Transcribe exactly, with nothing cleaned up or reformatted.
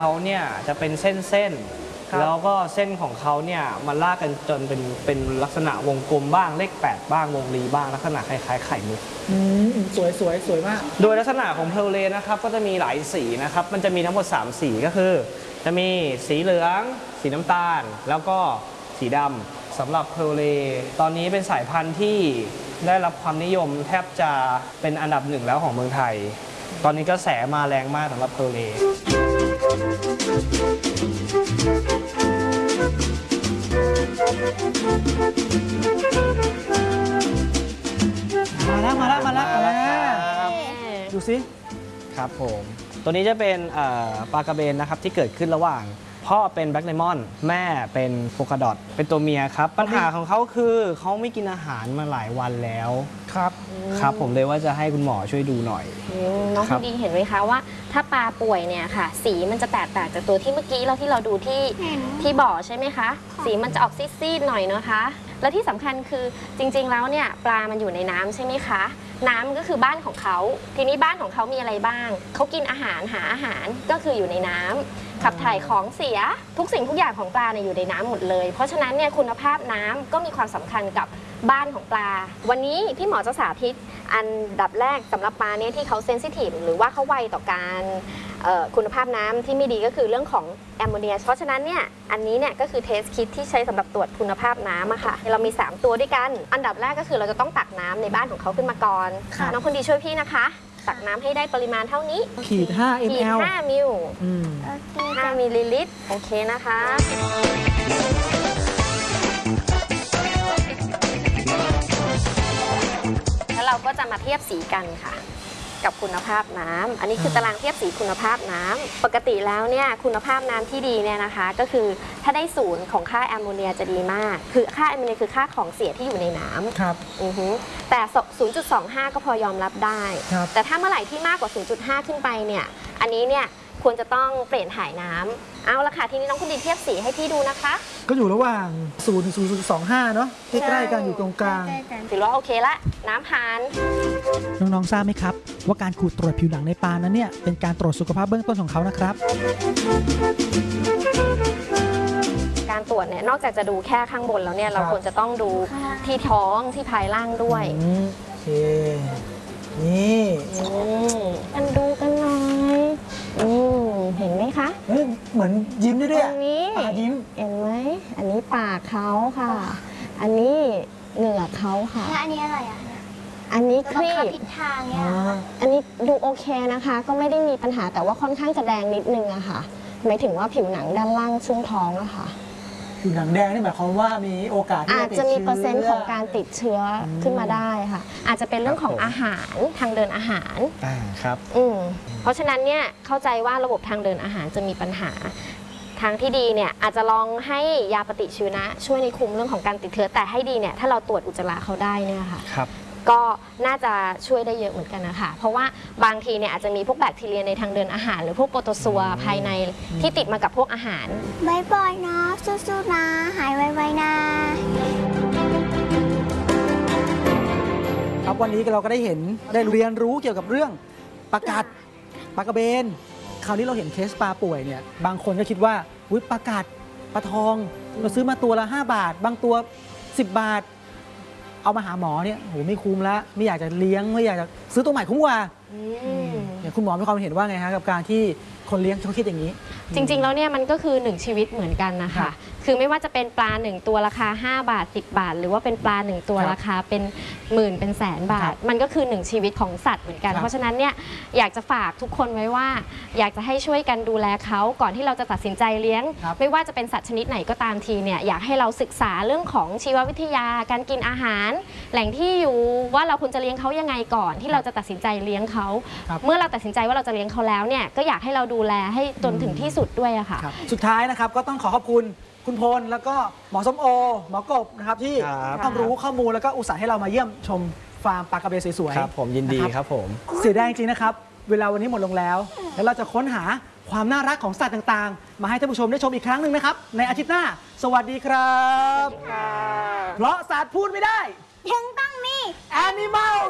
เขาเนี่ยจะเป็นเส้นๆแล้วก็เส้นของเขาเนี่ยมันลากกันจนเป็นเป็นลักษณะวงกลมบ้างเลขแปดบ้างวงรีบ้างลักษณะคล้ายๆไข่มุกอืมสวยสวยสวยมากโดยลักษณะของเพลเลนะครับก็จะมีหลายสีนะครับมันจะมีทั้งหมดสามสีก็คือจะมีสีเหลืองสีน้ำตาลแล้วก็สีดำสำหรับเพลเลตอนนี้เป็นสายพันธุ์ที่ได้รับความนิยมแทบจะเป็นอันดับหนึ่งแล้วของเมืองไทยตอนนี้กระแสมาแรงมากสำหรับเพลเลมาแล้วมาแล้วมาแล้วมาแล้วดูสิครับผมตัวนี้จะเป็นปลากระเบนนะครับที่เกิดขึ้นระหว่างพ่อเป็นแบล็กเลมอนแม่เป็นโฟกาดอทเป็นตัวเมียครับปัญหาของเขาคือเขาไม่กินอาหารมาหลายวันแล้วครับครับผมเลยว่าจะให้คุณหมอช่วยดูหน่อยน้องคุณดีเห็นไหมคะว่าถ้าปลาป่วยเนี่ยค่ะสีมันจะแตกต่างจากตัวที่เมื่อกี้เราที่เราดูที่ที่บ่อใช่ไหมคะสีมันจะออกซีดๆหน่อยนะคะและที่สำคัญคือจริงๆแล้วเนี่ยปลามันอยู่ในน้ำใช่ไหมคะน้ำก็คือบ้านของเขาทีนี้บ้านของเขามีอะไรบ้างเขากินอาหารหาอาหารก็คืออยู่ในน้ำขับถ่ายของเสียทุกสิ่งทุกอย่างของปลาเนี่ยอยู่ในน้ำหมดเลยเพราะฉะนั้นเนี่ยคุณภาพน้ำก็มีความสำคัญกับบ้านของปลาวันนี้พี่หมอจะสาธิตอันดับแรกสำหรับปลาเนี่ยที่เขาเซนซิทีฟหรือว่าเขาไวต่อการคุณภาพน้ำที่ไม่ดีก็คือเรื่องของแอมโมเนียเพราะฉะนั้นเนี่ยอันนี้เนี่ยก็คือเทสคิดที่ใช้สำหรับตรวจคุณภาพน้ำอะค่ะเรามีสามตัวด้วยกันอันดับแรกก็คือเราจะต้องตักน้ำในบ้านของเขาขึ้นมาก่อนน้องคนดีช่วยพี่นะคะตักน้ำให้ได้ปริมาณเท่านี้ขีดห้า มลขีดห้ามิลห้ามิลลิลิตรโอเคนะคะแล้วเราก็จะมาเทียบสีกันค่ะกับคุณภาพน้ำอันนี้คือตารางเทียบสีคุณภาพน้ำปกติแล้วเนี่ยคุณภาพน้ำที่ดีเนี่ยนะคะก็คือถ้าได้ศูนย์ของค่าแอมโมเนียจะดีมากคือค่าแอมโมเนียคือค่าของเสียที่อยู่ในน้ำครับอือฮึแต่ ศูนย์จุดสองห้า ก็พอยอมรับได้แต่ถ้าเมื่อไหร่ที่มากกว่า ศูนย์จุดห้า ขึ้นไปเนี่ยอันนี้เนี่ยควรจะต้องเปลี่ยนถ่ายน้ำเอาละค่ะทีนี้น้องคุณดินเทียบสีให้พี่ดูนะคะก็อยู่ระหว่างศูนย์ถึงศูนย์จุดสองห้าเนาะใกล้ๆกันอยู่ตรงกลางถือว่าโอเคละน้ำผ่านน้องๆทราบไหมครับว่าการขูดตรวจผิวหนังในปลานั้นเนี่ยเป็นการตรวจสุขภาพเบื้องต้นของเขานะครับการตรวจเนี่ยนอกจากจะดูแค่ข้างบนแล้วเนี่ยเราควรจะต้องดูที่ท้องที่ภายล่างด้วยโอเคนี่กันดูกันหน่อยเห็นไหมคะเหมือนยิ้มด้วยด้วยตรงนี้ยิ้มเห็นไหมอันนี้ปากเขาค่ะอันนี้เหงือกเขาค่ะแล้วอันนี้อะไรอ่ะอันนี้ครีบทิศทางเนี่ยอันนี้ดูโอเคนะคะก็ไม่ได้มีปัญหาแต่ว่าค่อนข้างจะแดงนิดนึงอะค่ะหมายถึงว่าผิวหนังด้านล่างช่วงท้องอะค่ะผิวหนังแดงนี่หมายความว่ามีโอกาสที่อาจจะมีเปอร์เซ็นต์ของการติดเชื้อขึ้นมาได้ค่ะอาจจะเป็นเรื่องของอาหารทางเดินอาหารอ่าครับอืมเพราะฉะนั้นเนี่ยเข้าใจว่าระบบทางเดินอาหารจะมีปัญหาทางที่ดีเนี่ยอาจจะลองให้ยาปฏิชีวนะช่วยในคุมเรื่องของการติดเชื้อแต่ให้ดีเนี่ยถ้าเราตรวจอุจจาระเขาได้เนี่ยค่ะครับก็น่าจะช่วยได้เยอะเหมือนกันนะคะเพราะว่าบางทีเนี่ยอาจจะมีพวกแบคทีเรียในทางเดินอาหารหรือพวกโปรโตซัวภายในที่ติดมากับพวกอาหารบ่อยๆนะสู้ๆนะหายไวๆนะครับวันนี้เราก็ได้เห็นได้เรียนรู้เกี่ยวกับเรื่องปลากัดปลากระเบนคราวนี้เราเห็นเคสปลาป่วยเนี่ยบางคนก็คิดว่าอุ๊ยปลากัดปลาทองเราซื้อมาตัวละห้าบาทบางตัวสิบบาทเอามาหาหมอเนี่ยโหไม่คุ้มแล้วไม่อยากจะเลี้ยงไม่อยากจะซื้อตัวใหม่คุ้มกว่าเนี่ยคุณหมอมีความเห็นว่าไงฮะกับการที่คนเลี้ยงเขาคิดอย่างนี้จริงๆแล้วเนี่ยมันก็คือหนึ่งชีวิตเหมือนกันนะคะคือไม่ว่าจะเป็นปลาหนึ่งตัวราคาห้าบาทสิบบาทหรือว่าเป็นปลาหนึ่งตัวราคาเป็นหมื่นเป็นแสนบาทมันก็คือหนึ่งชีวิตของสัตว์เหมือนกันเพราะฉะนั้นเนี่ยอยากจะฝากทุกคนไว้ว่าอยากจะให้ช่วยกันดูแลเขาก่อนที่เราจะตัดสินใจเลี้ยงไม่ว่าจะเป็นสัตว์ชนิดไหนก็ตามทีเนี่ยอยากให้เราศึกษาเรื่องของชีววิทยาการกินอาหารแหล่งที่อยู่ว่าเราควรจะเลี้ยงเขายังไงก่อนที่เราจะตัดสินใจเลี้ยงเขาเมื่อเราตัดสินใจว่าเราจะเลี้ยงเขาแล้วเนี่ยก็อยากให้เราดูแลให้จนถึงที่สุดด้วยอะค่ะสุดท้ายนะครับก็ต้องขอขอบคุณคุณพลแล้วก็หมอส้มโอหมอกบนะครับที่ให้ความรู้ข้อมูลแล้วก็อุตส่าห์ให้เรามาเยี่ยมชมฟาร์มปลากระเบนสวยๆครับผมยินดีครับผมเสียดายจริงๆนะครับเวลาวันนี้หมดลงแล้วแล้วเราจะค้นหาความน่ารักของสัตว์ต่างๆมาให้ท่านผู้ชมได้ชมอีกครั้งหนึ่งนะครับในอาทิตย์หน้าสวัสดีครับเพราะสัตว์พูดไม่ได้ยังต้องมี Animal